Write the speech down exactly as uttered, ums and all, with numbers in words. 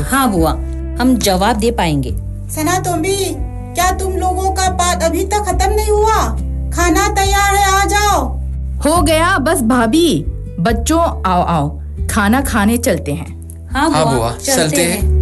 हाँ बुआ, हम जवाब दे पाएंगे। सना तुम्बी, क्या तुम लोगों का पाठ अभी तक खत्म नहीं हुआ? खाना तैयार है, आ जाओ। हो गया बस भाभी। बच्चों आओ आओ, खाना खाने चलते हैं। हाँ बुआ, हाँ बुआ, चलते हैं।